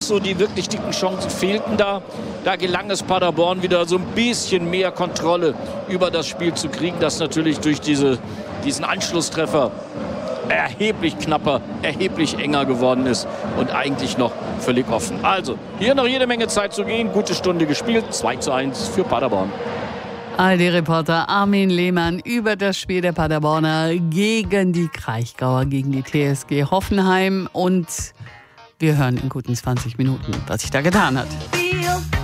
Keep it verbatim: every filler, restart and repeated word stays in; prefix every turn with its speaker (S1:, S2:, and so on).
S1: so die wirklich dicken Chancen fehlten da. Da gelang es Paderborn wieder so ein bisschen mehr Kontrolle über das Spiel zu kriegen, das natürlich durch diese, diesen Anschlusstreffer erheblich knapper, erheblich enger geworden ist und eigentlich noch völlig offen. Also, hier noch jede Menge Zeit zu gehen. Gute Stunde gespielt. zwei zu eins für Paderborn.
S2: A R D-Reporter Armin Lehmann über das Spiel der Paderborner gegen die Kraichgauer, gegen die T S G Hoffenheim. Und wir hören in guten zwanzig Minuten, was sich da getan hat.